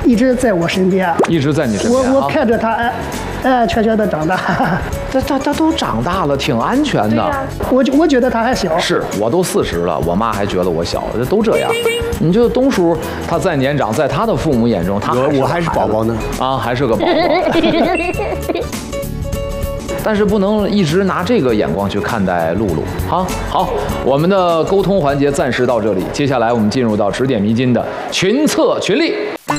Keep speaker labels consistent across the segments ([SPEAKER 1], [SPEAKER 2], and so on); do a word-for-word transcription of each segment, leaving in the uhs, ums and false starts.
[SPEAKER 1] 一直在我身边，
[SPEAKER 2] 一直在你身边。
[SPEAKER 1] 我我看着他安安安全全的长大。
[SPEAKER 2] 他他他都长大了，挺安全的。
[SPEAKER 1] 啊、我我觉得他还小。
[SPEAKER 2] 是我都四十了，我妈还觉得我小，这都这样。你觉得东叔他再年长，在他的父母眼中，他
[SPEAKER 3] 我我还是宝宝呢
[SPEAKER 2] 啊，还是个宝宝。但是不能一直拿这个眼光去看待露露。好，好，我们的沟通环节暂时到这里，接下来我们进入到指点迷津的群策群力。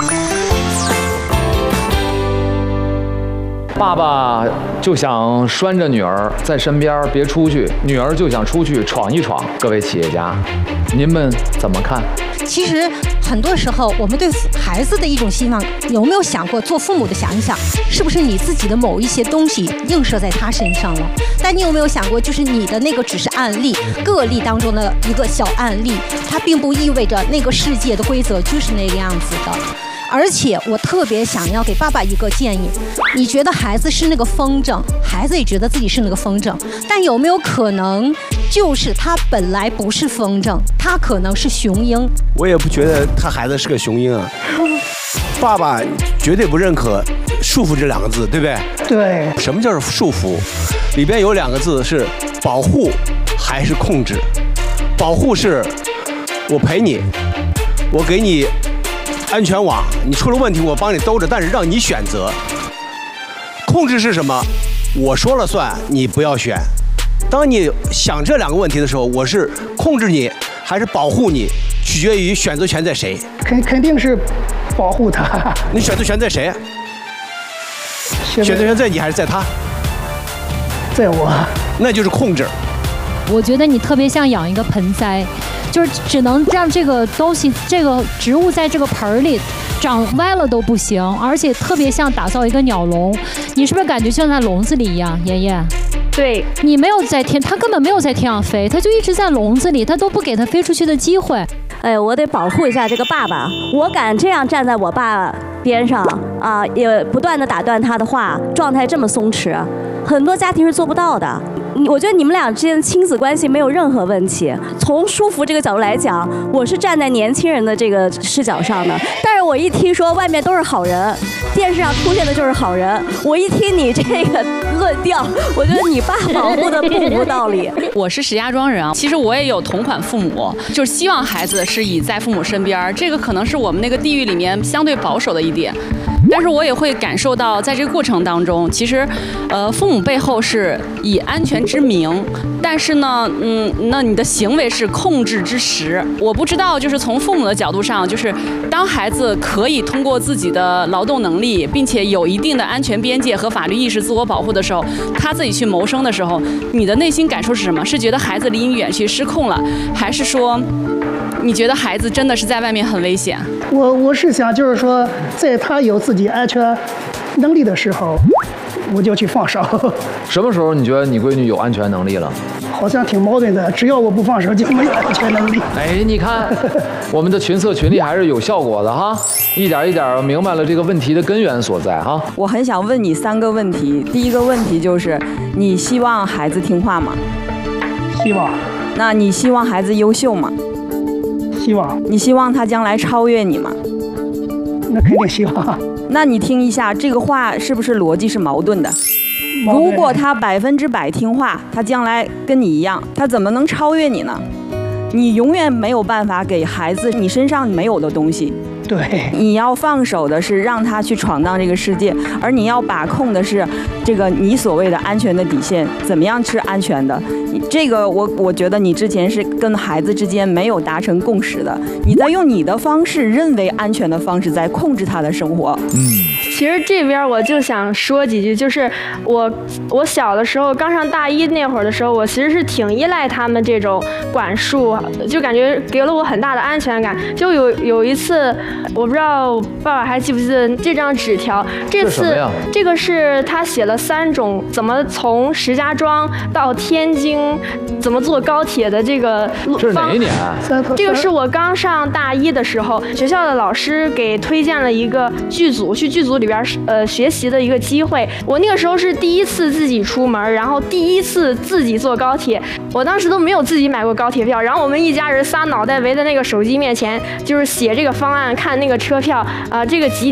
[SPEAKER 2] 爸爸就想拴着女儿在身边别出去，女儿就想出去闯一闯。各位企业家，您们怎么看？
[SPEAKER 4] 其实很多时候，我们对孩子的一种希望，有没有想过做父母的想一想，是不是你自己的某一些东西映射在他身上了？但你有没有想过，就是你的那个只是案例，个例当中的一个小案例，它并不意味着那个世界的规则就是那个样子的。而且我特别想要给爸爸一个建议，你觉得孩子是那个风筝，孩子也觉得自己是那个风筝，但有没有可能就是他本来不是风筝，他可能是雄鹰？
[SPEAKER 3] 我也不觉得他孩子是个雄鹰啊。爸爸绝对不认可束缚这两个字，对不对？
[SPEAKER 1] 对。
[SPEAKER 3] 什么叫束缚？里边有两个字是保护还是控制？保护是我陪你，我给你安全网，你出了问题我帮你兜着，但是让你选择。控制是什么？我说了算，你不要选。当你想这两个问题的时候，我是控制你还是保护你，取决于选择权在谁。
[SPEAKER 1] 肯肯定是保护他。
[SPEAKER 3] 你选择权在谁？选择权在你还是在他？
[SPEAKER 1] 在我。
[SPEAKER 3] 那就是控制。
[SPEAKER 5] 我觉得你特别像养一个盆栽，就是只能让这个东西、这个植物在这个盆里长歪了都不行，而且特别像打造一个鸟笼。你是不是感觉就像在笼子里一样，妍妍？
[SPEAKER 6] 对，
[SPEAKER 5] 你没有在天，它根本没有在天上飞，它就一直在笼子里，它都不给它飞出去的机会。
[SPEAKER 7] 哎，我得保护一下这个爸爸，我敢这样站在我爸边上啊，也不断的打断他的话，状态这么松弛，很多家庭是做不到的。我觉得你们俩之间的亲子关系没有任何问题。从舒服这个角度来讲，我是站在年轻人的这个视角上的。但是我一听说外面都是好人，电视上出现的就是好人，我一听你这个论调，我觉得你爸保护的不无道理。
[SPEAKER 8] 我是石家庄人啊，其实我也有同款父母，就是希望孩子是以在父母身边，这个可能是我们那个地域里面相对保守的一点。但是我也会感受到，在这个过程当中，其实，呃，父母背后是以安全之名，但是呢，嗯，那你的行为是控制之实。我不知道，就是从父母的角度上，就是当孩子可以通过自己的劳动能力，并且有一定的安全边界和法律意识、自我保护的时候，他自己去谋生的时候，你的内心感受是什么？是觉得孩子离你远去、失控了，还是说？你觉得孩子真的是在外面很危险？
[SPEAKER 1] 我我是想，就是说，在他有自己安全能力的时候，我就去放手。
[SPEAKER 2] 什么时候你觉得你闺女有安全能力了？
[SPEAKER 1] 好像挺矛盾的，只要我不放手，就没有安全能力。
[SPEAKER 2] 哎，你看，我们的群策群力还是有效果的哈，一点一点明白了这个问题的根源所在哈。
[SPEAKER 9] 我很想问你三个问题，第一个问题就是，你希望孩子听话吗？
[SPEAKER 1] 希望。
[SPEAKER 9] 那你希望孩子优秀吗？
[SPEAKER 1] 希望。
[SPEAKER 9] 你希望他将来超越你吗？
[SPEAKER 1] 那肯定希望。
[SPEAKER 9] 那你听一下，这个话是不是逻辑是矛盾的？如果他百分之百听话，他将来跟你一样，他怎么能超越你呢？你永远没有办法给孩子你身上没有的东西。
[SPEAKER 1] 对，
[SPEAKER 9] 你要放手的是让他去闯荡这个世界，而你要把控的是这个你所谓的安全的底线，怎么样是安全的？这个我我觉得你之前是跟孩子之间没有达成共识的，你在用你的方式认为安全的方式在控制他的生活。
[SPEAKER 2] 嗯，
[SPEAKER 6] 其实这边我就想说几句，就是我我小的时候刚上大一那会儿的时候，我其实是挺依赖他们这种管束，就感觉给了我很大的安全感。就有有一次。我不知道爸爸还记不记得这张纸条？这次这个是他写了三种怎么从石家庄到天津，怎么坐高铁的这个路。
[SPEAKER 2] 这是哪一年？
[SPEAKER 6] 这个是我刚上大一的时候，学校的老师给推荐了一个剧组，去剧组里边呃学习的一个机会。我那个时候是第一次自己出门，然后第一次自己坐高铁。我当时都没有自己买过高铁票，然后我们一家人仨脑袋围在那个手机面前，就是写这个方案。看那个车票啊、呃，这个几